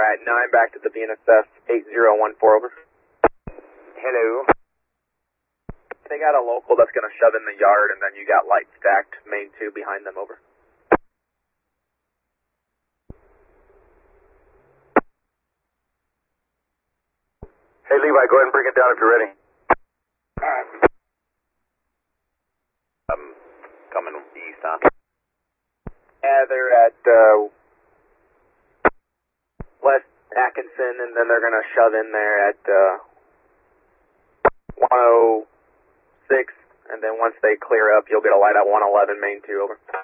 Alright, 9 back to the BNSF 8014, over. Hello. They got a local that's going to shove in the yard, and then you got light stacked, main 2 behind them, over. Hey, Levi, go ahead and bring it down if you're ready. Coming east, huh? Yeah, they're at West Atkinson, and then they're going to shove in there at 106, and then once they clear up, you'll get a light at 111, main 2, over.